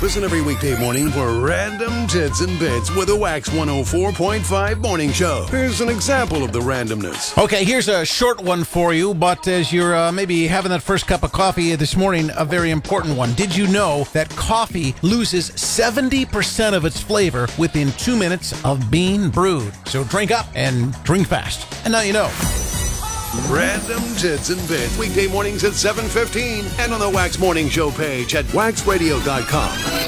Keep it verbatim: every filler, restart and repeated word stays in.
Listen every weekday morning for Random Tits and Bits with a Wax one oh four point five morning show. Here's an example of the randomness. Okay, here's a short one for you, but as you're uh, maybe having that first cup of coffee this morning, a very important one. Did you know that coffee loses seventy percent of its flavor within two minutes of being brewed? So drink up and drink fast. And now you know. Random Tits and Bits, weekday mornings at seven fifteen and on the Wax Morning Show page at wax radio dot com.